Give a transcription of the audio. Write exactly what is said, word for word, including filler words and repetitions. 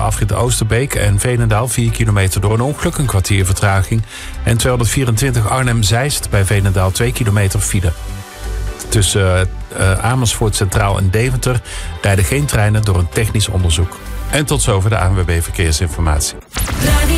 afrit Oosterbeek en Veenendaal vier kilometer door een ongeluk, een kwartier vertraging. En tweehonderdvierentwintig Arnhem-Zeist bij Veenendaal twee kilometer file. Tussen uh, Amersfoort Centraal en Deventer rijden geen treinen door een technisch onderzoek. En tot zover de A N W B Verkeersinformatie.